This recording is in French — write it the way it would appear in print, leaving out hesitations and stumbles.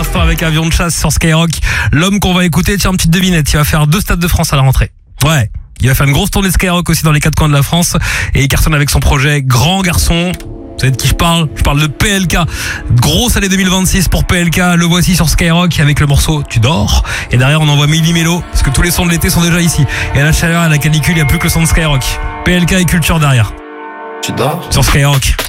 l'instant avec Avion de chasse sur Skyrock. L'homme qu'on va écouter, tiens, une petite devinette, il va faire 2 stades de France à la rentrée. Ouais, il va faire une grosse tournée de Skyrock aussi dans les 4 coins de la France. Et il cartonne avec son projet Grand Garçon. Vous savez de qui je parle de PLK. Grosse année 2026 pour PLK. Le voici sur Skyrock avec le morceau Tu dors. Et derrière on envoie Milli Mélo, parce que tous les sons de l'été sont déjà ici. Et à la chaleur, à la canicule, il n'y a plus que le son de Skyrock. PLK et Culture derrière. Tu dors? Sur Skyrock.